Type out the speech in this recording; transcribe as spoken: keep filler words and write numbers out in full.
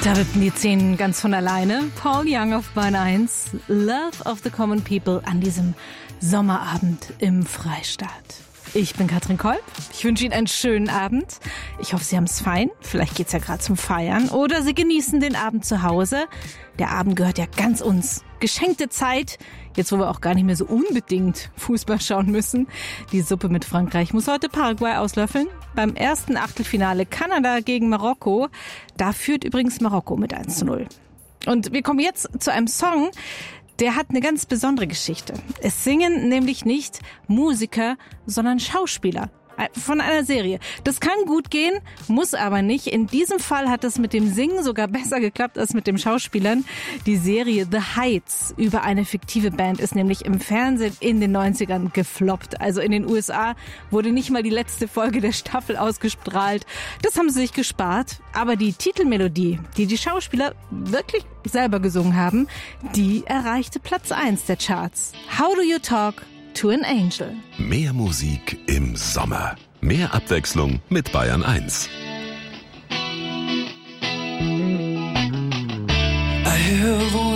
Da wippen die Zähne ganz von alleine. Paul Young auf Bahn eins, Love of the Common People an diesem Sommerabend im Freistaat. Ich bin Katrin Kolb. Ich wünsche Ihnen einen schönen Abend. Ich hoffe, Sie haben es fein. Vielleicht geht's ja gerade zum Feiern. Oder Sie genießen den Abend zu Hause. Der Abend gehört ja ganz uns. Geschenkte Zeit. Jetzt, wo wir auch gar nicht mehr so unbedingt Fußball schauen müssen. Die Suppe mit Frankreich muss heute Paraguay auslöffeln. Beim ersten Achtelfinale Kanada gegen Marokko. Da führt übrigens Marokko mit eins zu null. Und wir kommen jetzt zu einem Song, der hat eine ganz besondere Geschichte. Es singen nämlich nicht Musiker, sondern Schauspieler von einer Serie. Das kann gut gehen, muss aber nicht. In diesem Fall hat es mit dem Singen sogar besser geklappt als mit dem Schauspielern. Die Serie The Heights über eine fiktive Band ist nämlich im Fernsehen in den neunzigern gefloppt. Also in den U S A wurde nicht mal die letzte Folge der Staffel ausgestrahlt. Das haben sie sich gespart. Aber die Titelmelodie, die die Schauspieler wirklich selber gesungen haben, die erreichte Platz eins der Charts. How do you talk to an angel? Mehr Musik im Sommer. Mehr Abwechslung mit Bayern eins. I hear a voice